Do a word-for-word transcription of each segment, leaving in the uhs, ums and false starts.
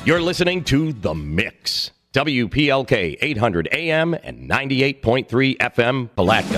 You're listening to The Mix. W P L K eight hundred A M and ninety-eight point three F M, Palatka.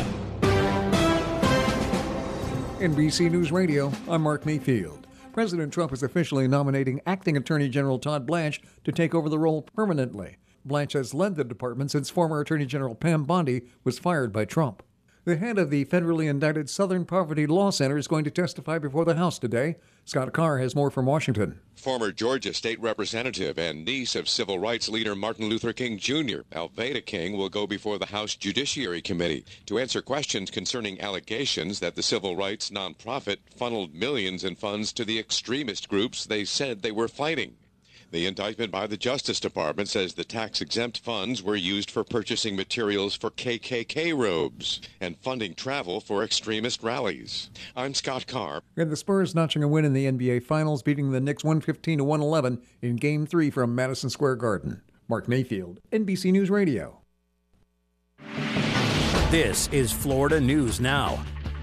N B C News Radio, I'm Mark Mayfield. President Trump is officially nominating Acting Attorney General Todd Blanche to take over the role permanently. Blanche has led the department since former Attorney General Pam Bondi was fired by Trump. The head of the federally indicted Southern Poverty Law Center is going to testify before the House today. Scott Carr has more from Washington. Former Georgia state representative and niece of civil rights leader Martin Luther King Junior, Alveda King, will go before the House Judiciary Committee to answer questions concerning allegations that the civil rights nonprofit funneled millions in funds to the extremist groups they said they were fighting. The indictment by the Justice Department says the tax-exempt funds were used for purchasing materials for K K K robes and funding travel for extremist rallies. I'm Scott Carr. And the Spurs notching a win in the N B A Finals, beating the Knicks one fifteen to one eleven in Game three from Madison Square Garden. Mark Mayfield, N B C News Radio. This is Florida News Now.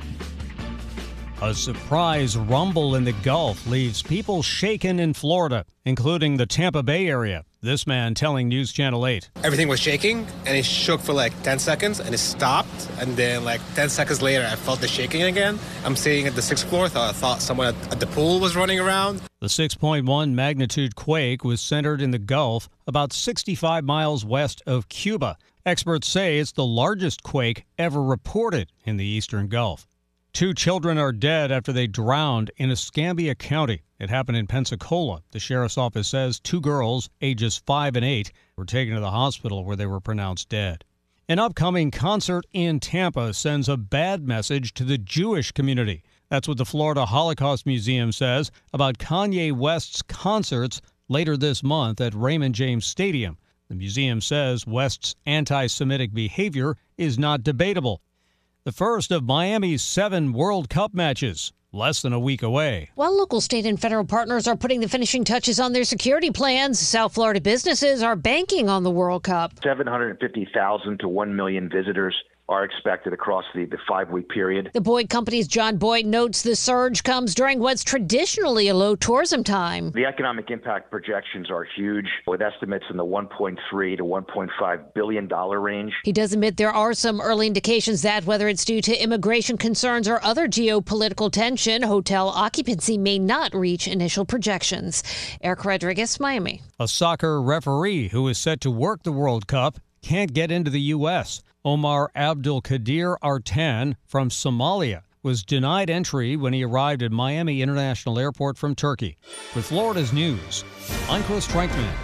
A surprise rumble in the Gulf leaves people shaken in Florida, including the Tampa Bay area. This man telling News Channel eight. Everything was shaking, and it shook for like ten seconds, and it stopped. And then like ten seconds later, I felt the shaking again. I'm sitting at the sixth floor. So I thought someone at the pool was running around. The six point one magnitude quake was centered in the Gulf, about sixty-five miles west of Cuba. Experts say it's the largest quake ever reported in the eastern Gulf. Two children are dead after they drowned in Escambia County. It happened in Pensacola. The sheriff's office says two girls, ages five and eight, were taken to the hospital where they were pronounced dead. An upcoming concert in Tampa sends a bad message to the Jewish community. That's what the Florida Holocaust Museum says about Kanye West's concerts later this month at Raymond James Stadium. The museum says West's anti-Semitic behavior is not debatable. The first of Miami's seven World Cup matches, less than a week away. While local, state, and federal partners are putting the finishing touches on their security plans, South Florida businesses are banking on the World Cup. seven hundred fifty thousand to one million visitors are expected across the, the five-week period. The Boyd Company's John Boyd notes the surge comes during what's traditionally a low tourism time. The economic impact projections are huge, with estimates in the one point three to one point five billion dollars range. He does admit there are some early indications that, whether it's due to immigration concerns or other geopolitical tension, hotel occupancy may not reach initial projections. Eric Rodriguez, Miami. A soccer referee who is set to work the World Cup can't get into the U S Omar Abdulkadir Artan from Somalia was denied entry when he arrived at Miami International Airport from Turkey. With Florida's news, I'm Chris Trankman.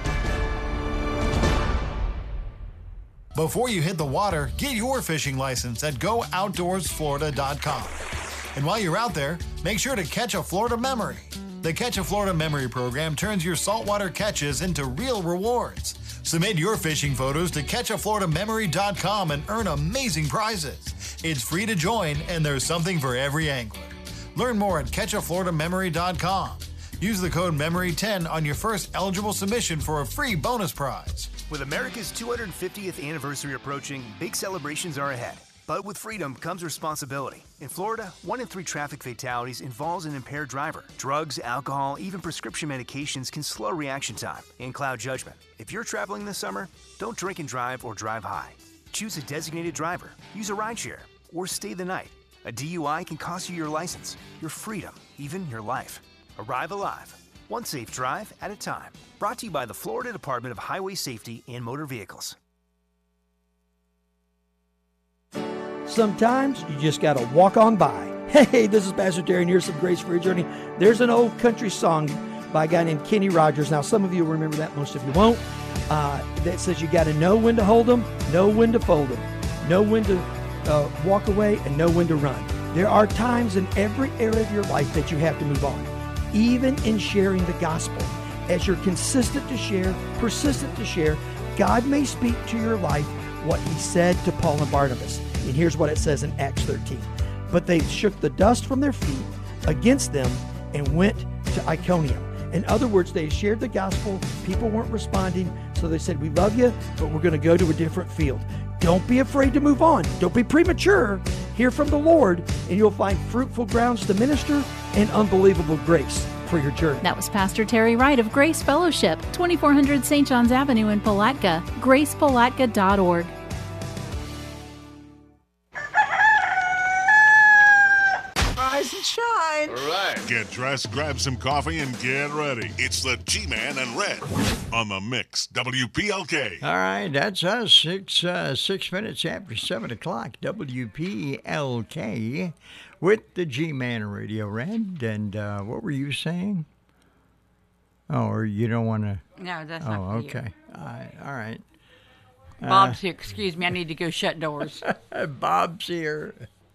Before you hit the water, get your fishing license at go outdoors florida dot com. And while you're out there, make sure to catch a Florida memory. The Catch a Florida Memory program turns your saltwater catches into real rewards. Submit your fishing photos to catch a florida memory dot com and earn amazing prizes. It's free to join, and there's something for every angler. Learn more at catch a florida memory dot com. Use the code memory ten on your first eligible submission for a free bonus prize. With America's two hundred fiftieth anniversary approaching, big celebrations are ahead. But with freedom comes responsibility. In Florida, one in three traffic fatalities involves an impaired driver. Drugs, alcohol, even prescription medications can slow reaction time and cloud judgment. If you're traveling this summer, don't drink and drive or drive high. Choose a designated driver, use a rideshare, or stay the night. A D U I can cost you your license, your freedom, even your life. Arrive alive. One safe drive at a time. Brought to you by the Florida Department of Highway Safety and Motor Vehicles. Sometimes you just got to walk on by. Hey, this is Pastor Terry, and here's some grace for your journey. There's an old country song by a guy named Kenny Rogers. Now, some of you will remember that, most of you won't. Uh, that says you got to know when to hold them, know when to fold them, know when to uh, walk away, and know when to run. There are times in every area of your life that you have to move on, even in sharing the gospel. As you're consistent to share, persistent to share, God may speak to your life what he said to Paul and Barnabas. And here's what it says in Acts thirteen. But they shook the dust from their feet against them and went to Iconium. In other words, they shared the gospel. People weren't responding. So they said, we love you, but we're going to go to a different field. Don't be afraid to move on. Don't be premature. Hear from the Lord, and you'll find fruitful grounds to minister and unbelievable grace. for your journey. That was Pastor Terry Wright of Grace Fellowship, twenty-four hundred Saint John's Avenue in Palatka, grace palatka dot org. Rise and shine. All right. Get dressed, grab some coffee, and get ready. It's the G-Man and Red on the Mix, W P L K. All right, that's us. Six, uh, six minutes after seven o'clock, W P L K with the G-Man and Radio Red. And uh, what were you saying? Oh, or you don't want to? No, that's oh, not for you. okay. All right. All right. Bob's uh, here. Excuse me. I need to go shut doors. Bob's here.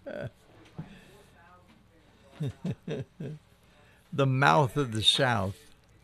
The mouth of the South.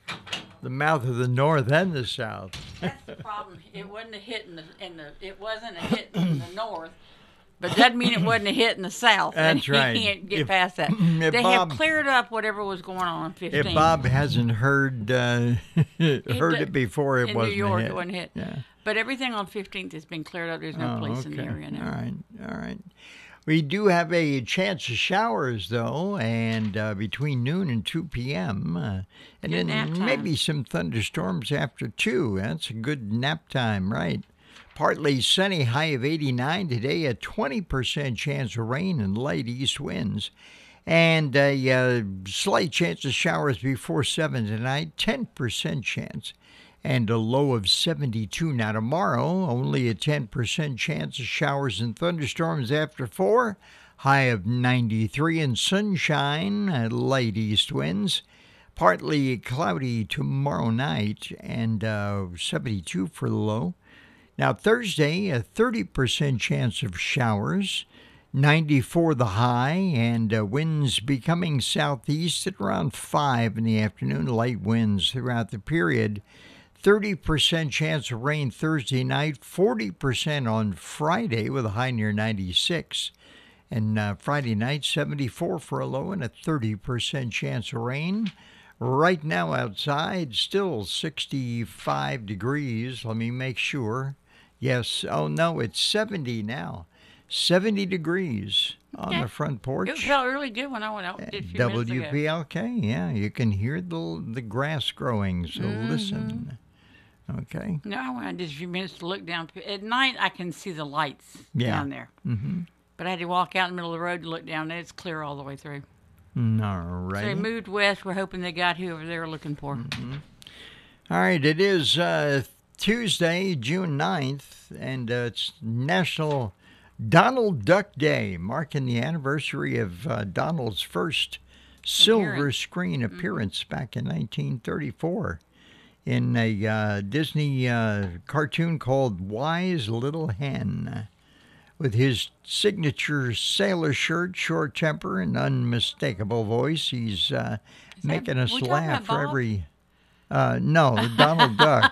The mouth of the North and the South. That's the problem. It wasn't a hit in the, in the it wasn't a hit in the North, but doesn't mean it wasn't a hit in the South. That's and right. You can't get if, past that. They Bob, have cleared up whatever was going on in fifteen. If Bob hasn't heard uh, heard it, it before, it in wasn't New York, a hit. It wasn't a hit. Yeah. But everything on fifteenth has been cleared up. There's no oh, place okay. in the area now. All right, all right. We do have a chance of showers, though, and uh, between noon and two p.m., uh, and Good then maybe some thunderstorms after two. That's a good nap time, right? Partly sunny, high of eighty-nine today, a twenty percent chance of rain and light east winds, and a uh, slight chance of showers before seven tonight, ten percent chance, and a low of seventy-two. Now tomorrow, only a ten percent chance of showers and thunderstorms after four, high of ninety-three, and sunshine, uh, light east winds. Partly cloudy tomorrow night, and uh, seventy-two for the low. Now Thursday, a thirty percent chance of showers, ninety-four the high, and uh, winds becoming southeast at around five in the afternoon, light winds throughout the period. thirty percent chance of rain Thursday night, forty percent on Friday with a high near ninety-six. And uh, Friday night, seventy-four for a low and a thirty percent chance of rain. Right now outside, still sixty-five degrees. Let me make sure. Yes, oh no, it's seventy now. seventy degrees on yeah. the front porch. It felt really good when I went out. A few W P L K, yeah, you can hear the the grass growing, so mm-hmm. listen. Okay. No, I went just a few minutes to look down. At night, I can see the lights yeah. down there. Mm-hmm. But I had to walk out in the middle of the road to look down there. It's clear all the way through. All right. So they moved west. We're hoping they got whoever they were looking for. Mm-hmm. All right, it is uh, Tuesday, June ninth, and uh, it's National Donald Duck Day, marking the anniversary of uh, Donald's first silver Appearance. screen appearance mm-hmm. back in nineteen thirty-four in a uh, Disney uh, cartoon called Wise Little Hen. With his signature sailor shirt, short temper, and unmistakable voice, he's uh, making that, us laugh for Bob? every... Uh, no, Donald Duck.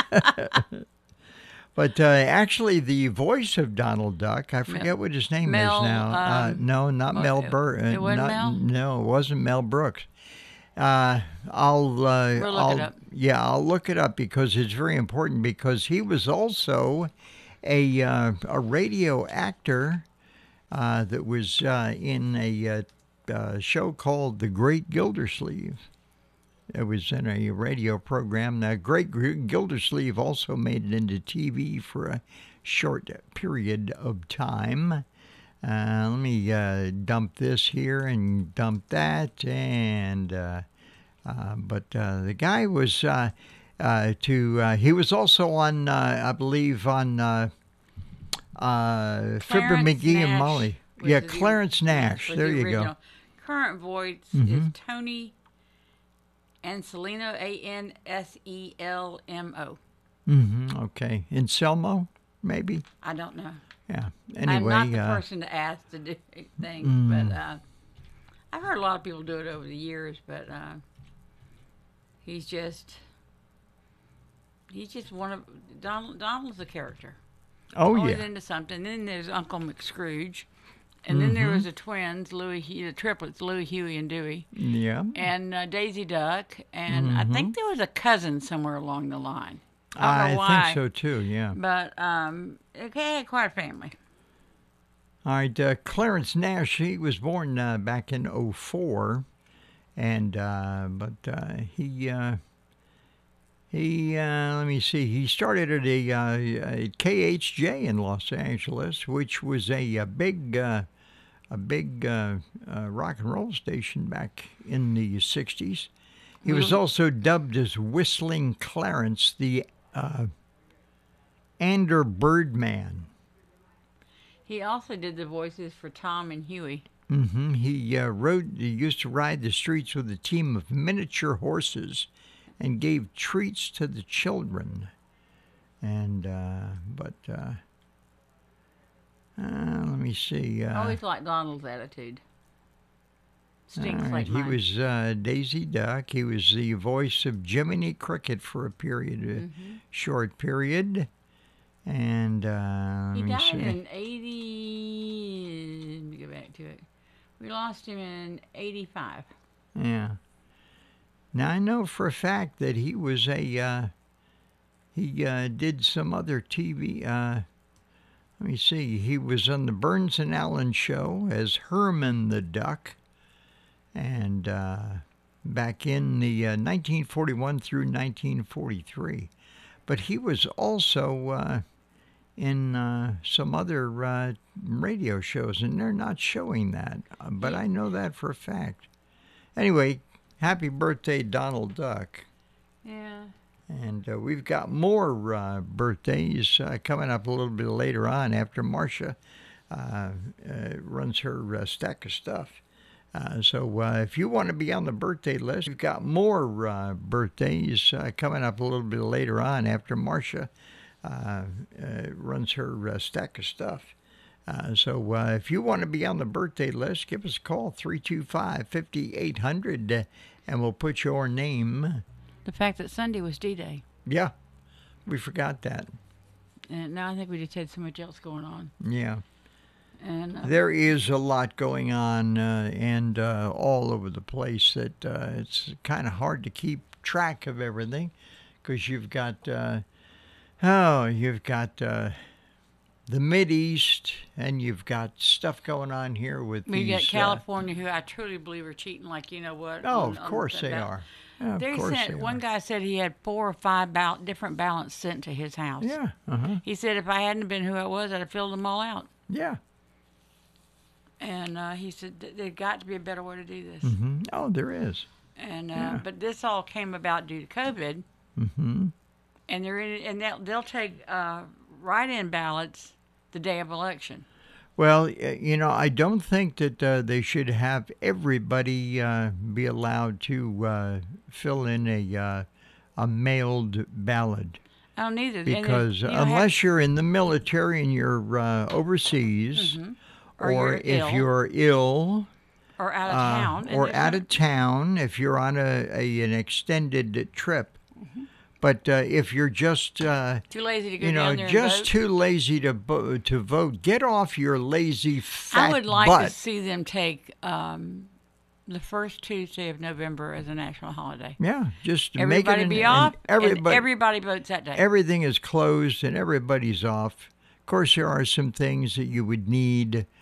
But uh, actually, the voice of Donald Duck, I forget Mel, what his name Mel, is now. Um, uh, no, not well, Mel Burr. It wasn't not, Mel? No, it wasn't Mel Brooks. Uh, I'll, uh, we'll look I'll, it up. Yeah, I'll look it up because it's very important because he was also a uh, a radio actor uh, that was uh, in a uh, uh, show called The Great Gildersleeve. It was in a radio program. The Great Gildersleeve also made it into T V for a short period of time. Uh, let me uh, dump this here and dump that. And uh, uh, but uh, the guy was uh, uh, to. Uh, he was also on, uh, I believe, on uh, uh, Fibber McGee Nash and Molly. Yeah, Clarence the, Nash. There the you go. Current voice mm-hmm. is Tony Anselmo, A N S E L M O. Mm-hmm. Okay. Anselmo, maybe? I don't know. Yeah. Anyway. I'm not the uh, person to ask to do things, mm. but uh, I've heard a lot of people do it over the years, but uh, he's just, he's just one of, Donald, Donald's a character. Oh, Always yeah. into something. Then there's Uncle McScrooge. And then mm-hmm. there was the twins, Louis, the triplets, Louis, Huey, and Dewey. Yeah. And uh, Daisy Duck. And mm-hmm. I think there was a cousin somewhere along the line. I don't I know why. think so, too, yeah. But, um, okay, quite a family. All right, uh, Clarence Nash, he was born uh, back in oh four. and uh, but uh, he uh, he uh, let me see. He started at a, uh, a K H J in Los Angeles, which was a, a big uh, a big uh, uh, rock and roll station back in the sixties. He was also dubbed as Whistling Clarence, the uh, Ander Birdman. He also did the voices for Tom and Huey. Mm-hmm. He uh, rode. He used to ride the streets with a team of miniature horses, and gave treats to the children. And uh, but uh, uh, let me see. Uh, I always liked Donald's attitude. Stinks right, like he mine. was uh, Daisy Duck. He was the voice of Jiminy Cricket for a period, a Mm-hmm. short period. And uh, let He me died see. in eighty. Let me go back to it. We lost him in eighty-five. Yeah. Now I know for a fact that he was a. Uh, he uh, did some other T V. Uh, let me see. He was on the Burns and Allen show as Herman the Duck, and uh, back in the uh, nineteen forty-one through nineteen forty-three. But he was also uh, in uh, some other uh, radio shows, and they're not showing that. Uh, but I know that for a fact. Anyway, happy birthday, Donald Duck. Yeah. And uh, we've got more uh, birthdays uh, coming up a little bit later on after Marcia uh, uh, runs her uh, stack of stuff. Uh, so uh, if you want to be on the birthday list, we've got more uh, birthdays uh, coming up a little bit later on after Marcia uh, uh, runs her uh, stack of stuff. Uh, so uh, if you want to be on the birthday list, give us a call, three two five, five eight zero zero, uh, and we'll put your name. The fact that Sunday was D-Day. Yeah, we forgot that. And now I think we just had so much else going on. Yeah. And uh, There is a lot going on uh, and uh, all over the place that uh, it's kind of hard to keep track of everything because you've got, uh, oh, you've got uh, the Mideast and you've got stuff going on here with we these. got California, who I truly believe are cheating like you know what. Uh, oh, on- of on course that they ballot. are. Yeah, of They course sent, they one are. guy said he had four or five ball- different ballots sent to his house. Yeah, uh-huh. He said if I hadn't been who I was, I'd have filled them all out. Yeah. And uh, he said th- there's got to be a better way to do this. Mm-hmm. Oh, there is. And uh, Yeah. but this all came about due to COVID, Mm-hmm. and they're in, and they'll, they'll take uh, write-in ballots the day of election. Well, y- you know, I don't think that uh, they should have everybody uh, be allowed to uh, fill in a uh, a mailed ballot. I don't either. And they- Because you know, unless have- you're in the military and you're uh, overseas, Mhm. or, Or you're if ill. you're ill, or out of uh, town, and or there's out no- of town, if you're on a, a an extended trip. But uh, if you're just uh, Too lazy to go you know, down there and just vote? too lazy to bo- to vote, get off your lazy fat I would like butt. to see them take um, the first Tuesday of November as a national holiday. Yeah, just everybody make it an, be an- off, everybody, and everybody votes that day. Everything is closed and everybody's off. Of course, there are some things that you would need